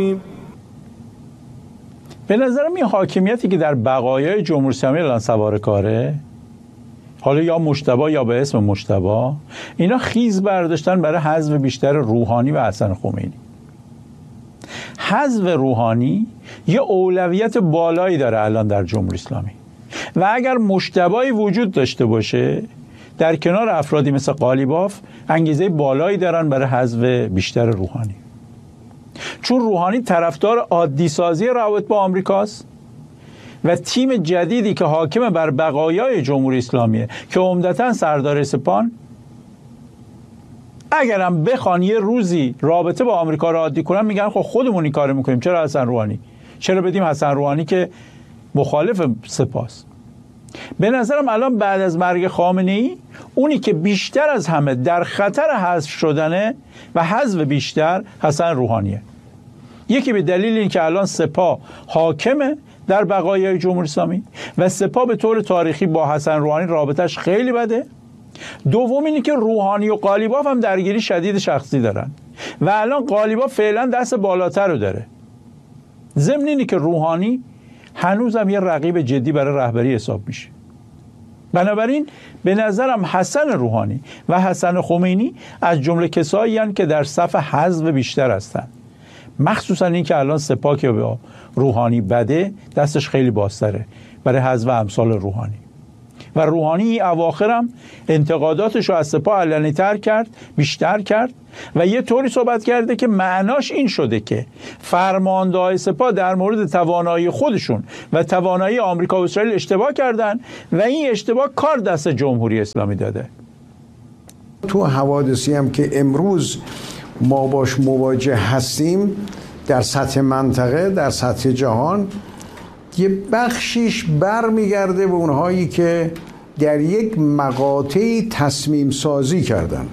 به نظرم این حاکمیتی که در بقایای جمهوری اسلامی الان سوار کاره، حالا یا مجتبی یا به اسم مجتبی، اینا خیز برداشتن برای حذف بیشتر روحانی و حسن خمینی. حذف روحانی یه اولویت بالایی داره الان در جمهوری اسلامی و اگر مجتبی وجود داشته باشه در کنار افرادی مثل قالیباف انگیزه بالایی دارن برای حذف بیشتر روحانی، چون روحانی طرفدار عادی سازی روابط با آمریکاست و تیم جدیدی که حاکم بر بقایای جمهوری اسلامیه که عمدتاً سردار سپان، اگرم بخوان یه روزی رابطه با آمریکا رو عادی کنن میگن خب خودمون این کارو میکنیم، چرا حسن روحانی، چرا بدیم حسن روحانی که مخالف سپاست. به نظرم الان بعد از مرگ خامنه‌ای اونی که بیشتر از همه در خطر حذف شدنه و حذف بیشتر حسن روحانیه. یکی به دلیل این که الان سپاه حاکمه در بقایای جمهوری اسلامی و سپاه به طور تاریخی با حسن روحانی رابطش خیلی بده. دوم اینه که روحانی و قالیباف هم درگیری شدید شخصی دارن و الان قالیباف فعلا دست بالاتر رو داره. ضمن اینه که روحانی هنوزم یه رقیب جدی برای رهبری حساب میشه. بنابراین به نظرم حسن روحانی و حسن خمینی از جمله کسایی هستند که در صف حذف بیشتر هستند، مخصوصا این که الان سپاه که به روحانی بده دستش خیلی بازتره برای حذف امثال روحانی. و روحانی این اواخرم انتقاداتش رو از سپاه علنی‌تر کرد، بیشتر کرد و یه طوری صحبت کرده که معناش این شده که فرمانده‌های سپاه در مورد توانایی خودشون و توانایی آمریکا و اسرائیل اشتباه کردن و این اشتباه کار دست جمهوری اسلامی داده. تو حوادثی هم که امروز ما باش مواجه هستیم در سطح منطقه، در سطح جهان، یه بخشیش برمیگرده به اونهایی که در یک مقاطعی تصمیم سازی کردن.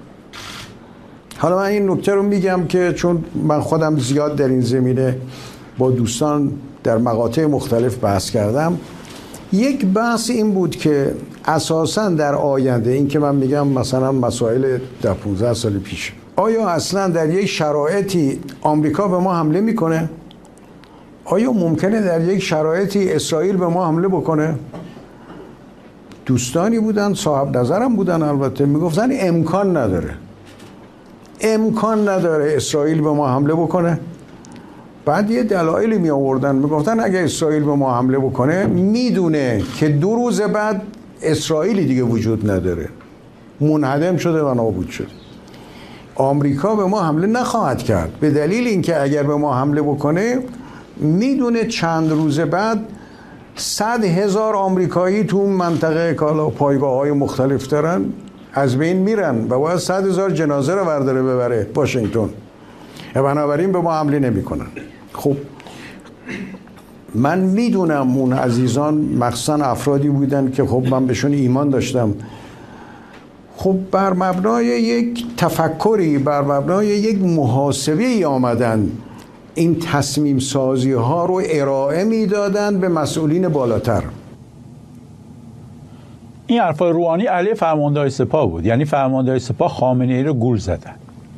حالا من این نکته رو میگم که چون من خودم زیاد در این زمینه با دوستان در مقاطع مختلف بحث کردم، یک بحث این بود که اساساً در آینده، این که من میگم مثلا مسائل در 15 سال پیش، آیا اصلا در یک شرایطی آمریکا به ما حمله میکنه؟ آیا ممکنه در یک شرایطی اسرائیل به ما حمله بکنه؟ دوستانی بودن، صاحب نظرم بودن، البته میگفتن امکان نداره اسرائیل به ما حمله بکنه. بعد یه دلایلی می آوردن، میگفتن اگه اسرائیل به ما حمله بکنه میدونه که 2 روز بعد اسرائیلی دیگه وجود نداره، منهدم شده و نابود شده. آمریکا به ما حمله نخواهد کرد به دلیل اینکه اگر به ما حمله بکنه میدونه چند روز بعد 100,000 آمریکایی تو اون منطقه کالا پایگاه‌های مختلف دارن از بین میرن و باید 100,000 جنازه رو برداره ببره واشنگتن. بنابراین به ما حمله نمی‌کنن. خب من میدونم اون عزیزان مخصوصا افرادی بودن که خب من بهشون ایمان داشتم، خب بر مبنای یک تفکری، بر مبنای یک محاسبه‌ای آمدن این تصمیم سازی ها رو ارائه میدادن به مسئولین بالاتر. این حرفای روحانی علیه فرمانده‌های سپاه بود، یعنی فرمانده‌های سپاه خامنه‌ای رو گول زدن.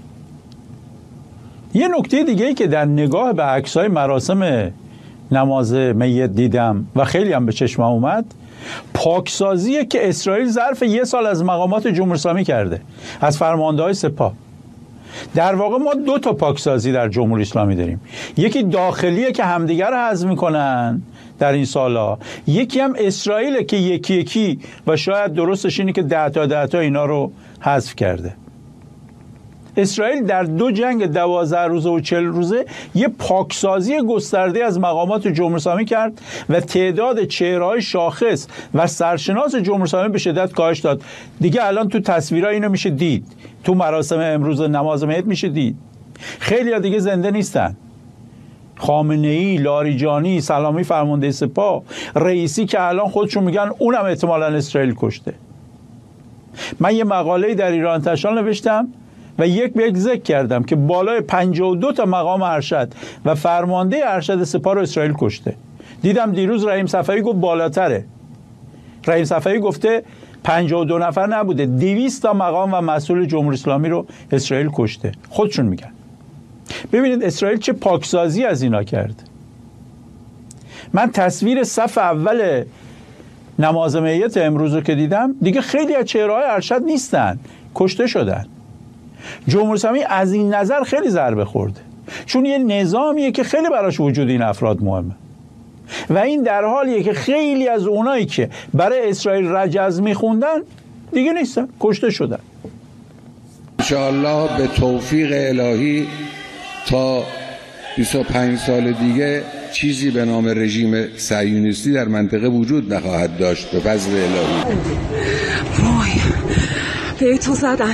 یه نکته دیگه ای که در نگاه به عکس‌های مراسم نماز میت دیدم و خیلی هم به چشمم اومد، پاکسازیه که اسرائیل ظرف 1 سال از مقامات جمهوری اسلامی کرده از فرمانده‌های سپاه. در واقع ما 2 تا پاکسازی در جمهوری اسلامی داریم، یکی داخلیه که همدیگر رو حذف میکنن در این سالا، یکی هم اسرائیل که یکی یکی و شاید درستش اینه که 10 تا اینا رو حذف کرده. اسرائیل در 2 جنگ 12 روزه و 40 روزه یه پاکسازی گسترده از مقامات جمهوری اسلامی کرد و تعداد چهره‌های شاخص و سرشناس جمهوری اسلامی به شدت کاهش داد. دیگه الان تو تصویرها اینو میشه دید، تو مراسم امروز نماز میت میشه دید. خیلی ها دیگه زنده نیستن. خامنه‌ای، لاریجانی، سلامی فرمانده سپاه، رئیسی که الان خودشون میگن اونم احتمالاً اسرائیل کشته. من یه مقاله‌ای در ایران انتشار نوشتم و یک به یک ذکر کردم که بالای 52 تا مقام ارشد و فرمانده ارشد سپاه رو اسرائیل کشته. دیدم دیروز رحیم صفوی گفت بالاتره. رحیم صفوی گفته 52 نفر نبوده، 200 تا مقام و مسئول جمهوری اسلامی رو اسرائیل کشته. خودشون میگن. ببینید اسرائیل چه پاکسازی از اینا کرد. من تصویر صف اول نماز میت امروز رو که دیدم، دیگه خیلی از چهره‌های ارشد نیستن، کشته شدن. جمهوری اسلامی از این نظر خیلی ضربه خورده، چون یه نظامیه که خیلی براش وجود این افراد مهمه و این در حالیه که خیلی از اونایی که برای اسرائیل رجز میخوندن دیگه نیستن، کشته شدن. انشاءالله به توفیق الهی تا 25 سال دیگه چیزی به نام رژیم صهیونیستی در منطقه وجود نخواهد داشت به فضل الهی. وای به تو زدن.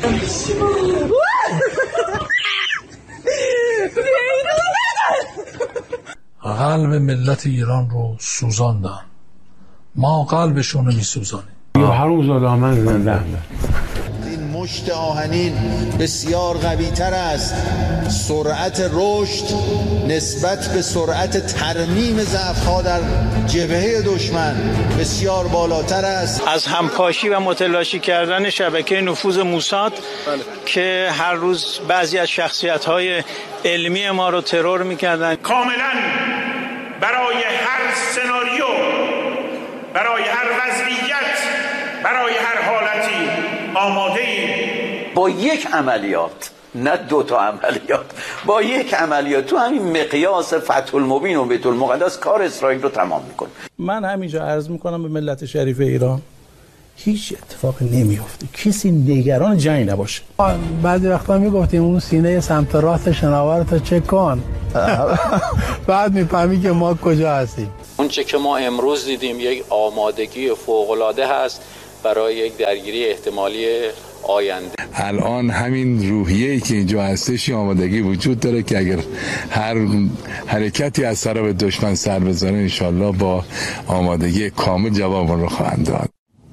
قلب ملت ایران رو سوزاندن، ما قلبشون رو میسوزانیم. یا حروم زاده من زنده. این مشت آهنین بسیار قوی تر است. سرعت رشد نسبت به سرعت ترمیم ضعف‌ها در جبهه دشمن بسیار بالاتر است. از همپاشی و متلاشی کردن شبکه نفوذ موساد که هر روز بعضی از شخصیت‌های علمی ما رو ترور می‌کردن. کاملاً برای هر سناریو، برای هر وضعیت، برای هر حالتی آماده‌ایم. با یک عملیات، نه 2 تا عملیات، با یک عملیات تو همین مقیاس فتح المبین و بیت المقدس کار اسرائیل رو تمام میکنه. من همینجا عرض میکنم به ملت شریف ایران هیچ اتفاقی نمیفته، کسی نگران جنگ نباشه. بعضی وقتا میگفتیم اون سینه سمت راست شناور تا چک کن بعد میفهمی که ما کجا هستیم. اون چه که ما امروز دیدیم یک آمادگی فوق‌العاده هست برای یک درگیری احتمالی آینده. الان همین روحیه‌ای که اینجا هستش آمادگی وجود داره که اگر هر حرکتی از طرف دشمن سر بزنه انشالله با آمادگی کامل جواب رو خواهند داد.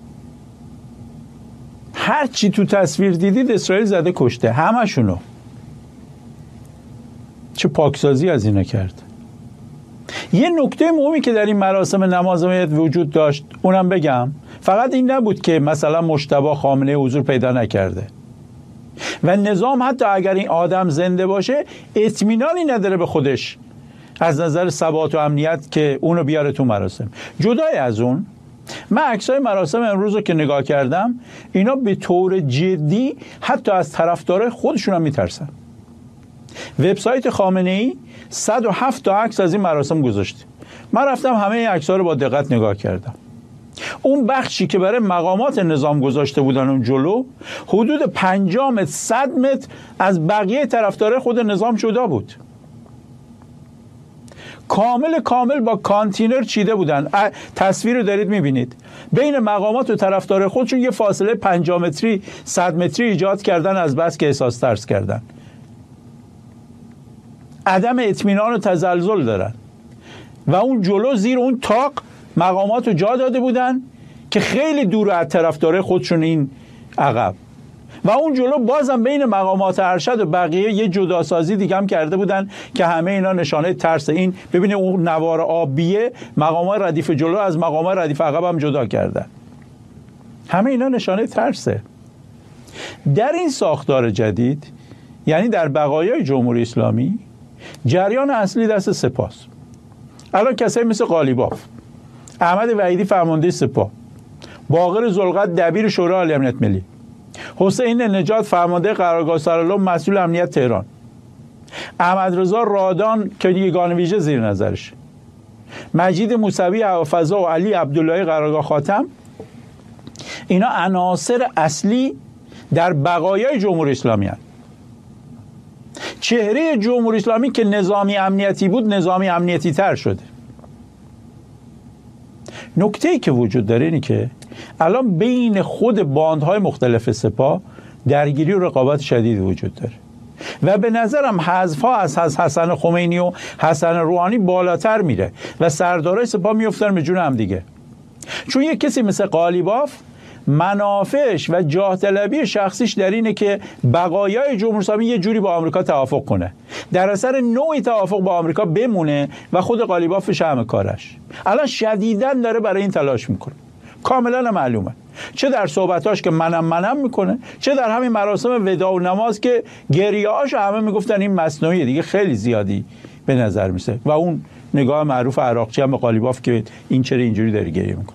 هر چی تو تصویر دیدید اسرائیل زده کشته، همشونو. چه پاکسازی از اینا کرد. یه نکته مهمی که در این مراسم نماز میت وجود داشت اونم بگم، فقط این نبود که مثلا مجتبی خامنه حضور پیدا نکرده و نظام حتی اگر این آدم زنده باشه اطمینانی نداره به خودش از نظر ثبات و امنیت که اونو بیاره تو مراسم. جدای از اون، من عکسای مراسم امروز رو که نگاه کردم، اینا به طور جدی حتی از طرفدارای خودشون هم میترسن. وبسایت خامنه‌ای 107 تا عکس از این مراسم گذاشته. من رفتم همه این عکس‌ها رو با دقت نگاه کردم. اون بخشی که برای مقامات نظام گذاشته بودن اون جلو، حدود 50 متر 100 متر از بقیه طرفدارای خود نظام جدا بود. کامل با کانتینر چیده بودن. تصویر رو دارید میبینید. بین مقامات و طرفدار خودشون یه فاصله 50 متری 100 متری ایجاد کردن از بس که احساس ترس کردن. عدم اطمینان و تزلزل دارن و اون جلو زیر اون تاق مقامات رو جا داده بودن که خیلی دور از طرفدار خودشون این عقب و اون جلو بازم بین مقامات ارشد و بقیه یه جداسازی دیگه هم کرده بودن که همه اینا نشانه ترس. این ببینه اون نوار آبیه مقامات ردیف جلو از مقامات ردیف عقب هم جدا کردن. همه اینا نشانه ترسه. در این ساختار جدید، یعنی در بقایای جمهوری اسلامی، جریان اصلی دست سپاست. الان کسایی مثل قالیباف، احمد وحیدی فرمانده سپاه، باقر ذوالقدر دبیر شورای عالی امنیت ملی، حسین نجات فرمانده قرارگاه سرالم مسئول امنیت تهران، احمد رضا رادان که یگان ویژه زیر نظرش، مجید موسوی هوافضا و علی عبداللهی قرارگاه خاتم، اینا عناصر اصلی در بقایای جمهوری اسلامی هستند. چهره جمهوری اسلامی که نظامی امنیتی بود نظامی امنیتی تر شده. نکته‌ای که وجود داره اینه که الان بین خود باندهای مختلف سپاه درگیری و رقابت شدید وجود داره و به نظرم حذف‌ها از حسن خمینی و حسن روحانی بالاتر میره و سردارای سپاه میافتن به جون هم دیگه. چون یک کسی مثل قالیباف منافعش و جاه طلبی شخصیش در اینه که بقایای جمهوری اسلامی یه جوری با آمریکا توافق کنه، در اثر نوعی توافق با آمریکا بمونه و خود قالیباف شمع کارش. الان شدیداً داره برای این تلاش میکنه، کاملا معلومه. چه در صحبتاش که منم میکنه، چه در همین مراسم وداع و نماز که گریه‌هاش همه میگفتن این مصنوعیه دیگه، خیلی زیادی به نظر میسه. و اون نگاه معروف عراقچی هم به قالیباف که این چرا اینجوری داره گریه میکنه.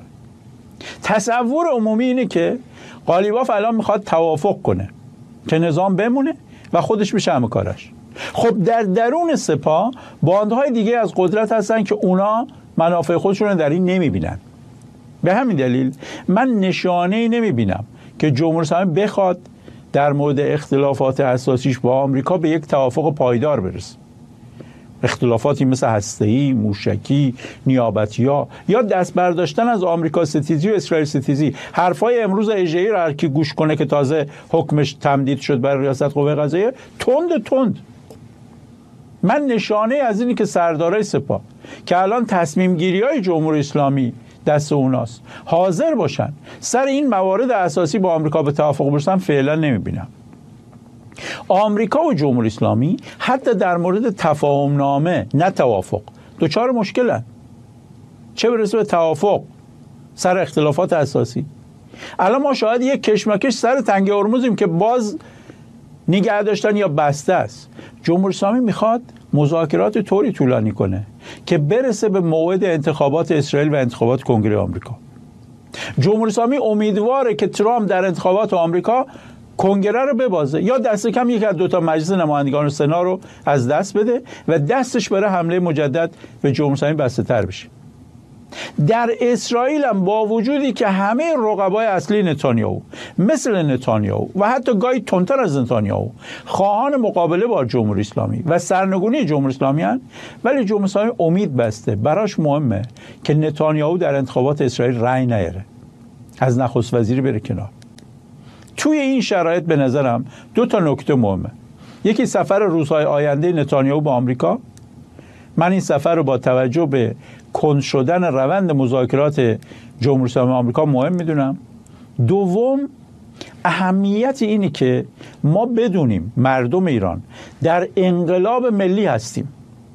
تصور عمومی اینه که قالیباف الان میخواد توافق کنه که نظام بمونه و خودش بشه همه کارش. خب در درون سپاه باندهای دیگه از قدرت هستن که اونا منافع خودشون رو در این نمیبینن. به همین دلیل من نشانه‌ای نمیبینم که جمهوری اسلامی بخواد در مورد اختلافات اساسیش با آمریکا به یک توافق پایدار برسه. اختلافاتی مثل هسته‌ای، موشکی، نیابتی‌ها یا دست برداشتن از آمریکا ستیزی و اسرائیل ستیزی، حرفای امروز اژه‌ای رو هر کی گوش کنه که تازه حکمش تمدید شد برای ریاست قوه قضاییه، تند. من نشانه از اینی که سردارای سپاه که الان تصمیم گیری‌های جمهوری اسلامی دست اوناست حاضر باشن سر این موارد اساسی با آمریکا به توافق برسن فعلا نمیبینم. آمریکا و جمهوری اسلامی حتی در مورد تفاهم نامه نه توافق دوچار مشکلن، چه برسه به توافق سر اختلافات اساسی. الان ما شاید یک کشمکش سر تنگه هرمزیم که باز نگه داشتن یا بسته است. جمهوری اسلامی میخواد مذاکرات طوری طولانی کنه که برسه به موعد انتخابات اسرائیل و انتخابات کنگره آمریکا. جمهوری اسلامی امیدواره که ترامپ در انتخابات آمریکا کنگره رو ببازه یا دست کم یکی از 2 مجلس نمایندگان و سنا رو از دست بده و دستش برای حمله مجدد به جمهوری اسلامی بسته تر بشه. در اسرائیل هم با وجودی که همه رقبای اصلی نتانیاهو مثل نتانیاهو و حتی گاهی تندتر از نتانیاهو خواهان مقابله با جمهوری اسلامی و سرنگونی جمهوری اسلامی هستند، ولی جمهوری اسلامی امید بسته براش مهمه که نتانیاهو در انتخابات اسرائیل رأی نیاره، از نخست وزیری بره کنار. توی این شرایط به نظرم 2 نکته مهمه. یکی سفر روزهای آینده نتانیاهو به آمریکا. من این سفر رو با توجه به کند شدن روند مذاکرات جمهوری اسلامی آمریکا مهم میدونم. دوم، اهمیت اینی که ما بدونیم مردم ایران در انقلاب ملی هستیم.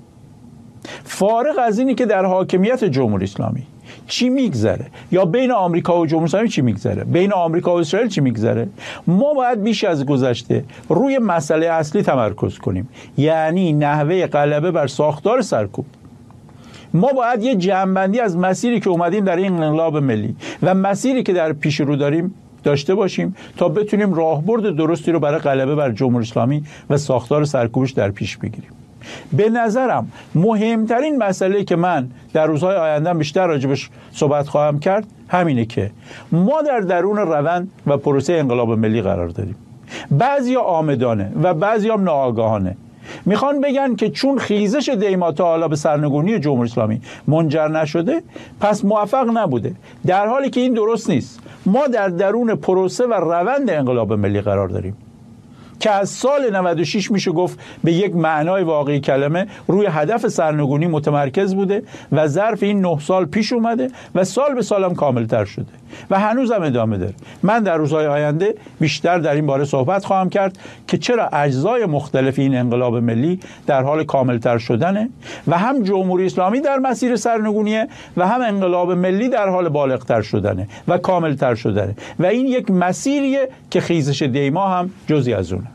فارغ از اینی که در حاکمیت جمهوری اسلامی چی میگذره یا بین آمریکا و جمهوری اسلامی چی میگذره، بین آمریکا و اسرائیل چی میگذره، ما باید بیش از گذشته روی مسئله اصلی تمرکز کنیم، یعنی نحوه غلبه بر ساختار سرکوب. ما باید یه جمع‌بندی از مسیری که اومدیم در این انقلاب ملی و مسیری که در پیش رو داریم داشته باشیم تا بتونیم راهبرد درستی رو برای غلبه بر جمهوری اسلامی و ساختار سرکوبش در پیش بگیریم. به نظرم مهمترین مسئله که من در روزهای آینده بیشتر راجبش صحبت خواهم کرد همینه که ما در درون روند و پروسه انقلاب ملی قرار داریم. بعضیا عامدانه و بعضیا ناآگاهانه میخوان بگن که چون خیزش دیما تا حالا به سرنگونی جمهوری اسلامی منجر نشده پس موفق نبوده، در حالی که این درست نیست. ما در درون پروسه و روند انقلاب ملی قرار داریم که از سال 96 میشه گفت به یک معنای واقعی کلمه روی هدف سرنگونی متمرکز بوده و ظرف این 9 سال پیش اومده و سال به سالم کاملتر شده و هنوزم ادامه داره. من در روزهای آینده بیشتر در این باره صحبت خواهم کرد که چرا اجزای مختلف این انقلاب ملی در حال کاملتر شدنه و هم جمهوری اسلامی در مسیر سرنگونیه و هم انقلاب ملی در حال بالغتر شدنه و کاملتر شدنه و این یک مسیریه که خیزش دیما هم جزئی از اونه.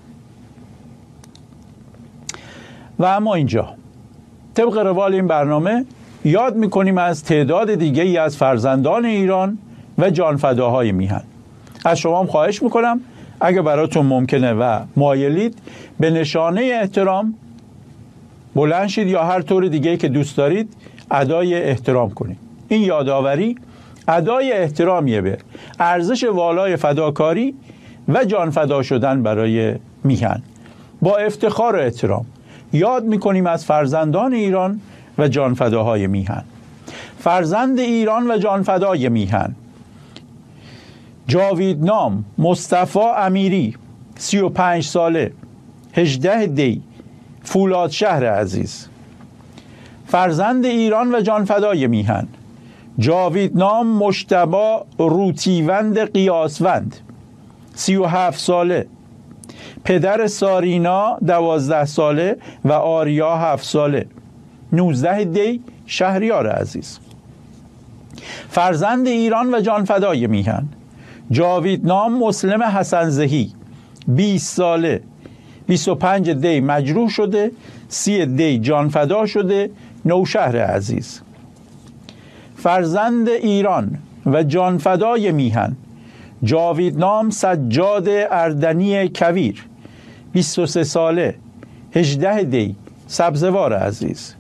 و اما اینجا طبق روال این برنامه یاد میکنیم از تعداد دیگه‌ای از فرزندان ایران و جانفداهای میهن. از شما هم خواهش میکنم اگه براتون ممکنه و مایلید به نشانه احترام بلند شید یا هر طور دیگه‌ای که دوست دارید ادای احترام کنید. این یادآوری ادای احترامیه به ارزش والای فداکاری و جانفدا شدن برای میهن. با افتخار و احترام یاد میکنیم از فرزندان ایران و جانفداهای میهن. فرزند ایران و جانفدای میهن: جاویدنام مصطفی امیری 35 ساله 18 دی فولاد شهر عزیز. فرزند ایران و جانفدای میهن: جاویدنام مجتبی روتیوند قیاسوند 37 ساله، پدر سارینا 12 ساله و آریا 7 ساله 19 دی شهریار عزیز. فرزند ایران و جانفدای میهن: جاویدنام مسلم حسنزهی 20 ساله، 25 دی مجروح شده، 30 دی جانفدا شده، نوشهر عزیز. فرزند ایران و جانفدای میهن جاویدنام سجاد اردنی کویر 23 ساله، 18 دی سبزوار عزیز.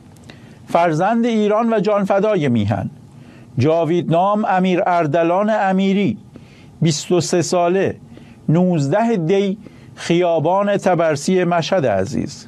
فرزند ایران و جانفدای میهن جاویدنام امیر اردلان امیری 23 ساله، 19 دی خیابان تبرسی مشهد عزیز.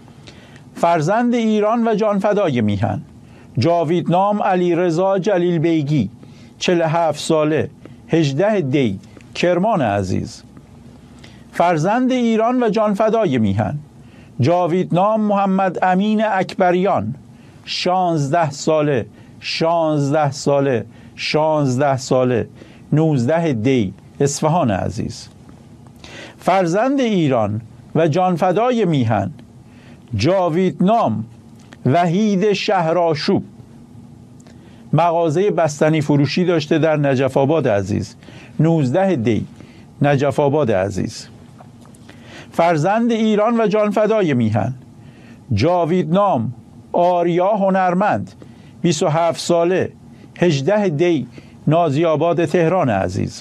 فرزند ایران و جانفدای میهن جاویدنام علیرضا جلیل بیگی 47 ساله، 18 دی کرمان عزیز. فرزند ایران و جانفدای میهن جاویدنام محمد امین اکبریان 16 ساله، 16 ساله، 16 ساله، 19 دی اصفهان عزیز. فرزند ایران و جانفدای میهن جاویدنام وحید شهرآشوب مغازه بستنی فروشی داشته در نجف آباد عزیز، 19 دی نجف آباد عزیز. فرزند ایران و جانفدای میهن جاویدنام آریا هنرمند 27 ساله، 18 دی نازی آباد تهران عزیز.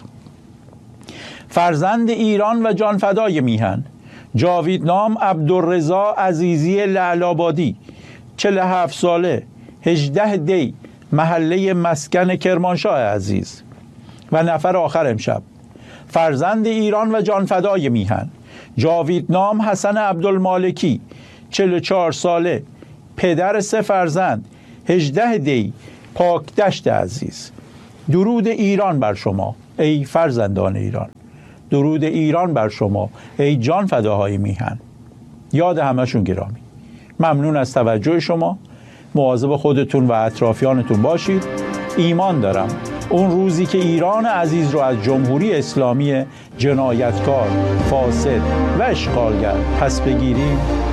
فرزند ایران و جانفدای میهن جاویدنام عبدالرضا عزیزی لعل‌آبادی 47 ساله، 18 دی محله مسکن کرمانشاه عزیز. و نفر آخر امشب فرزند ایران و جانفدای میهن جاویدنام حسن عبدالمالکی 44 ساله، پدر 3 فرزند، 18 دی پاکدشت عزیز. درود ایران بر شما ای فرزندان ایران، درود ایران بر شما ای جانفداهای میهن. یاد همشون گرامی. ممنون از توجه شما. مواظب خودتون و اطرافیانتون باشید. ایمان دارم اون روزی که ایران عزیز رو از جمهوری اسلامی جنایتکار، فاسد و اشغالگر پس بگیریم